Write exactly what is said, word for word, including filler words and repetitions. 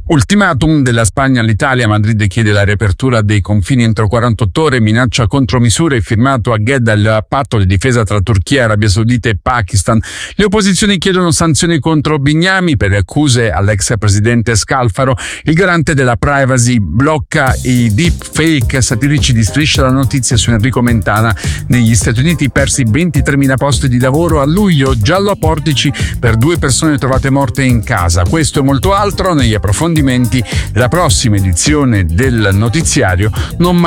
Ultimatum della Spagna all'Italia. Madrid chiede la riapertura dei confini entro quarantotto ore, minaccia contromisure. Firmato a Jeddah il patto di difesa tra Turchia, Arabia Saudita e Pakistan. Le opposizioni chiedono sanzioni contro Bignami per le accuse all'ex presidente Scalfaro. Il garante della privacy blocca i deepfake satirici di Striscia la Notizia su Enrico Mentana. Negli Stati Uniti persi ventitremila posti di lavoro a luglio. Giallo a Portici per due persone trovate morte in casa. Questo e molto altro negli approfondimenti della prossima edizione del notiziario Non